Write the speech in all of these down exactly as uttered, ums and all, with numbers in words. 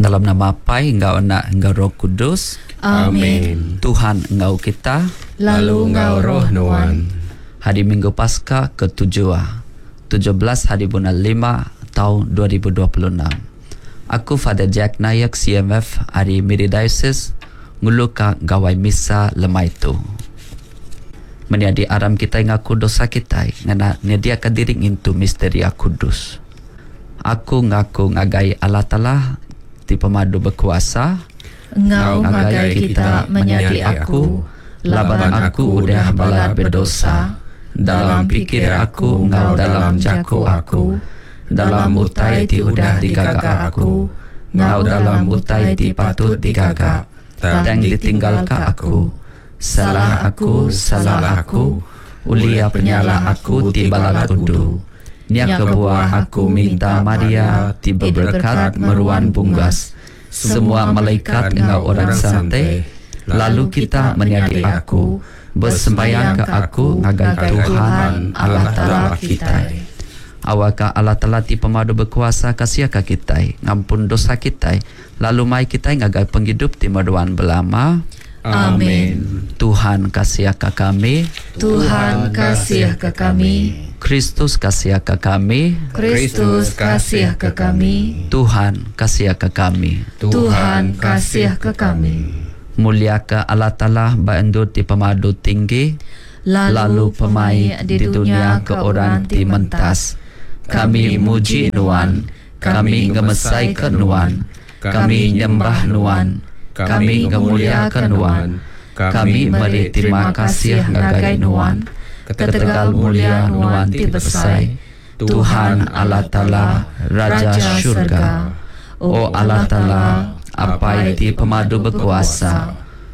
dalam nama Pai, Engkau Anak, Engkau Roh Kudus. Amin. Tuhan Engkau kita, lalu Engkau Roh Nuan. Hari Minggu Paskah ketujuh, tujuh belas hari bulan lima tahun dua ribu dua puluh enam. Aku Father Jack Nayak C M F hari Miri Diocese nguluka gawai misa lemai itu. Meniadi aram kita ngaku dosa kita, ngana nyediakan diri into misteri kudus. Aku ngaku ngagai Allah Ta'ala di pemadu berkuasa. Engkau ngagai kita menyadi aku, laban aku udah balat berdosa. Dalam pikir aku, engkau dalam jaku aku. Dalam utai ti udah digagak aku. Engkau dalam utai ti patut digagak. Dan ditinggalkan aku. Salah aku, salah aku. Ulia penyala aku ti balat udu. Nia kebuah aku minta Maria ti berberkat meruan bunggas. Semua malaikat engkau orang santai. Lalu kita menyadi aku, bersembayang ke aku ngagai Tuhan Allah Ta'ala kita. Awaka Allah Ta'ala ti pemadu berkuasa kasih ka kita, ngampun dosa kita. Lalu mai kita ngagai penghidup ti maduan belama. Amin. Tuhan kasih ka kami. Tuhan kasih ke kami. Kristus kasih ke kami. Kristus kasih ke kami. Tuhan kasih ke kami. Tuhan kasih ke kami. Mulia ke Allah Ta'ala baendur ti pemadu tinggi. Lalu pemai di dunia ke orang ti mentas. Kami muji Nuan. Kami ngemesai ke Nuan. Kami nyembah Nuan. Kami ngemuliakan Nuan. Kami beri terima kasih ngagai Nuan. Ketegal mulia Nuan ti besai. Tuhan Allah Ta'ala Raja Syurga. O Allah Ta'ala, apa ti pemadu berkuasa.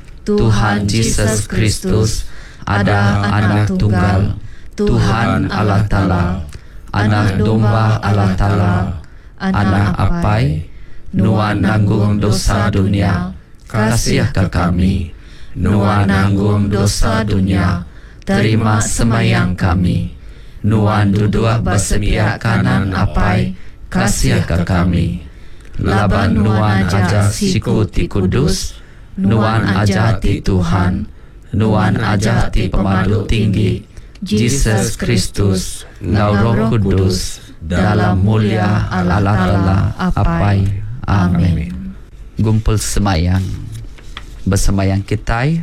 Tuhan Yesus Kristus ada anak tunggal. Tuhan Allah Ta'ala, anak domba Allah Ta'ala, anak apai. Nuan nanggung dosa dunia, kasih ke kami. Nuan nanggung dosa dunia, terima sembayang kami. Nuan duduk bersepiak kanan apai, kasih ke kami. Laban Nuan aja siku ti kudus, Nuan aja ti Tuhan, Nuan aja ti pemadu tinggi, Yesus Kristus, Engkau Roh Kudus, dalam mulia Allah Ta'ala apai. Amin. Gumpul semayang, bersemayang kita.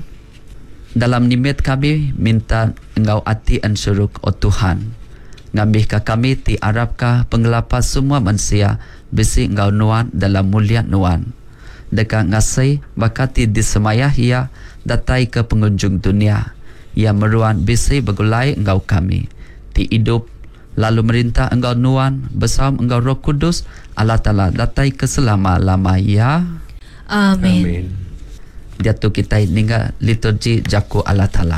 Dalam nimet kami minta Engkau ati ansuruk o Tuhan. Ngambih ka kami ti Arab ka pengelapa semua manusia besi Engkau Nuan dalam mulia Nuan. Deka ngasih bakati disemayah ia datai ke pengunjung dunia. Ia meruan besi begulai Engkau kami. Ti hidup lalu merintah Engkau Nuan bersama Engkau Roh Kudus Allah Ta'ala datai ke selama-lama ya. Amin. Amin. Dia tu kita ninggal liturgi jaku Allah Ta'ala.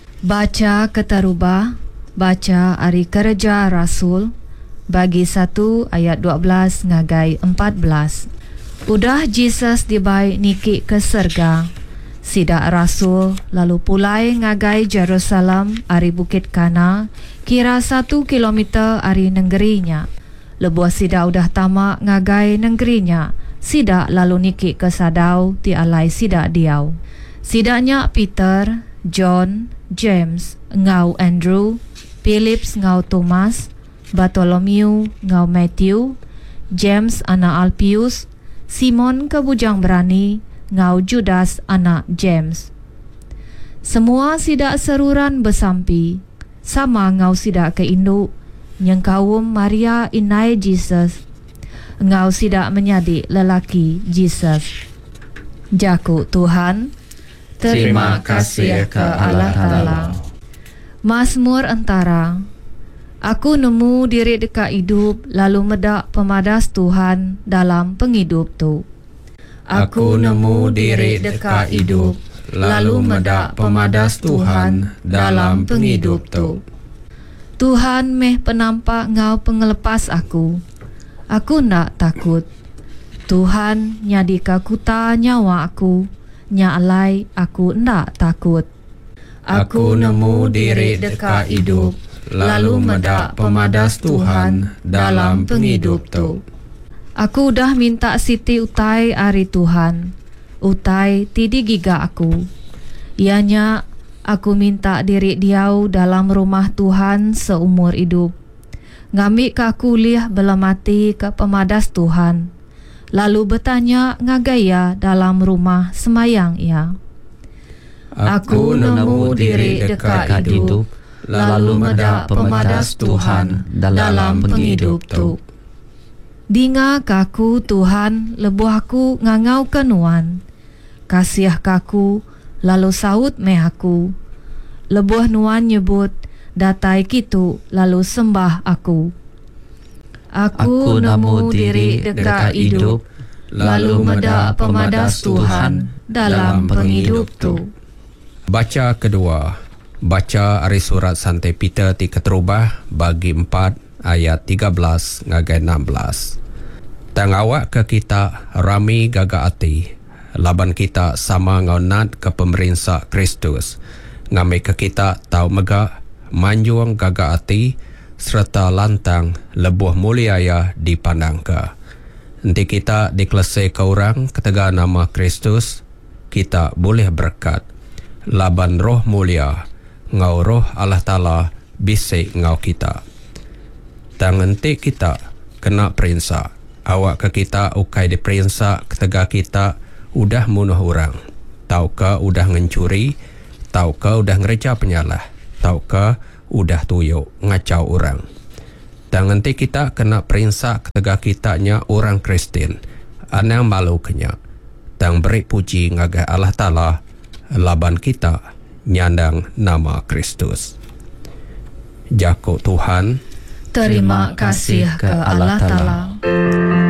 Baca Ketarubah, baca Ari Kerja Rasul, bagi satu ayat dua belas ngagai empat belas. Udah Jesus dibai niki ke serga. Sidak Rasul lalu pulai ngagai Jerusalem ari Bukit Kana, kira satu kilometer ari nenggerinya. Lebuah sidak udah tamak ngagai nenggerinya. Sidak lalu niki ke sadau ti alai sidak diau. Sidaknya Peter, John, James, ngau Andrew, Philips ngau Thomas, Bartholomew ngau Matthew, James anak Alpius, Simon kebujang berani ngau Judas anak James. Semua sidak seruran bersampi, sama ngau sidak ke induk, nyengkawum Maria inai Jesus. Engkau sidak menyadi lelaki Jesus. Jaku Tuhan, Terima kasih ke Allah Ta'ala. Mazmur antara. Aku nemu diri dekat hidup, lalu medak pemadas Tuhan dalam penghidup tu. Aku nemu diri dekat hidup, lalu medak pemadas Tuhan dalam penghidup tu. Tuhan meh penampak ngau pengelepas aku. Aku nak takut. Tuhan nyadi kakuta nyawa aku. Nyalai aku ndak takut. Aku nemu diri dekat hidup, lalu medak pemadas Tuhan dalam penghidup tu. Aku dah minta Siti utai ari Tuhan. Utai tidi giga aku. Ianya aku minta diri diau dalam rumah Tuhan seumur hidup. Ngamik ka kuliah bela mati ke pemadas Tuhan. Lalu bertanya ngagaya dalam rumah semayang ia. Aku nemu diri dekat hidup, lalu meda pemadas Tuhan dalam penghidup tu. Dinga kaku Tuhan lebuh aku ngangau kenuan. Kasih kaku lalu saut meh aku. Lebuh nuan nyebut datai kitu lalu sembah aku. Aku nemu diri dekat hidup, lalu meda pemadas Tuhan dalam penghidup tu. Baca kedua. Baca dari surat Santai Peter ti keterubah bagi empat ayat tiga belas ngagai enam belas. Tang awak ke kita rami gaga ati. Laban kita sama ngaunat ke pemerintah Kristus. Ngame ke kita tau megah manjuang gaga ati serta lantang lebuh muliaya dipandang ke. Nanti kita dikelesai ke orang ketega nama Kristus, kita boleh berkat. Laban roh mulia, ngau roh Allah Ta'ala bisik ngau kita. Dan nanti kita kena perintah. Awak ke kita ukai diperintah ketega kita udah munuh orang. Taukah udah ngencuri, taukah udah ngereja penyalah, taukah udah tuyuk ngacau orang. Dan nanti kita kena perintah ketega kitanya orang Kristen. Anang malu kenya. Dan beri puji ngagai Allah Ta'ala laban kita nyandang nama Kristus. Jako Tuhan, Terima kasih ke Allah Ta'ala.